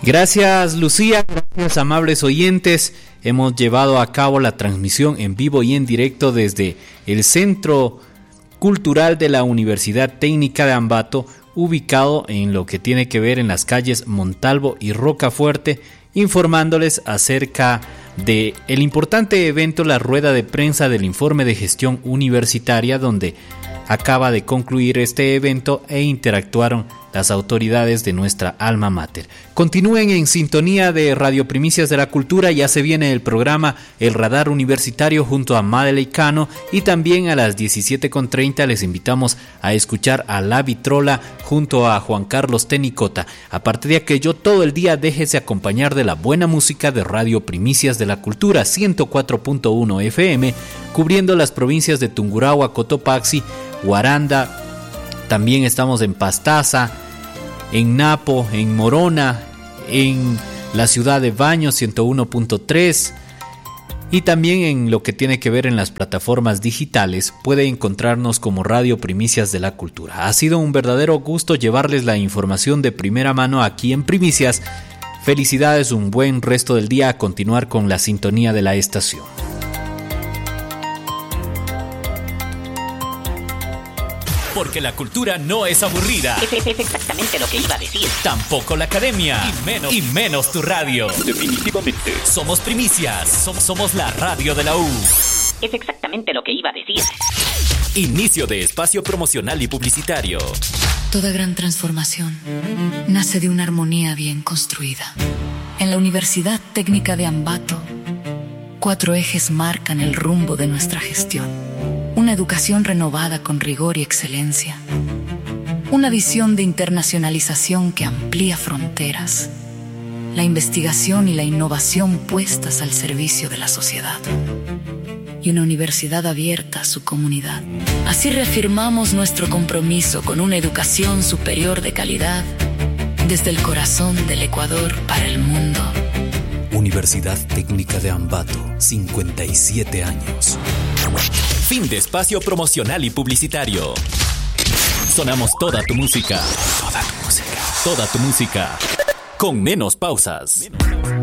Gracias, Lucía, gracias, amables oyentes. Hemos llevado a cabo la transmisión en vivo y en directo desde el Centro Cultural de la Universidad Técnica de Ambato, ubicado en lo que tiene que ver en las calles Montalvo y Rocafuerte, informándoles acerca de el importante evento, la rueda de prensa del informe de gestión universitaria, donde acaba de concluir este evento e interactuaron las autoridades de nuestra alma mater. Continúen en sintonía de Radio Primicias de la Cultura. Ya se viene el programa El Radar Universitario junto a Madeleine Cano, y también a las 17:30 les invitamos a escuchar a La Vitrola junto a Juan Carlos Tenicota. Aparte de aquello, todo el día déjese acompañar de la buena música de Radio Primicias de la Cultura 104.1 FM, cubriendo las provincias de Tungurahua, Cotopaxi, Guaranda. También estamos en Pastaza, en Napo, en Morona, en la ciudad de Baños 101.3, y también en lo que tiene que ver en las plataformas digitales puede encontrarnos como Radio Primicias de la Cultura. Ha sido un verdadero gusto llevarles la información de primera mano aquí en Primicias. Felicidades, un buen resto del día, a continuar con la sintonía de la estación. Porque la cultura no es aburrida. Es exactamente lo que iba a decir. Tampoco la academia. Y menos tu radio. Definitivamente. Somos Primicias. Somos la radio de la U. Es exactamente lo que iba a decir. Inicio de espacio promocional y publicitario. Toda gran transformación nace de una armonía bien construida. En la Universidad Técnica de Ambato, 4 ejes marcan el rumbo de nuestra gestión. Una educación renovada con rigor y excelencia. Una visión de internacionalización que amplía fronteras. La investigación y la innovación puestas al servicio de la sociedad. Y una universidad abierta a su comunidad. Así reafirmamos nuestro compromiso con una educación superior de calidad desde el corazón del Ecuador para el mundo. Universidad Técnica de Ambato, 57 años. Fin de espacio promocional y publicitario. Sonamos toda tu música. Toda tu música. Con menos pausas.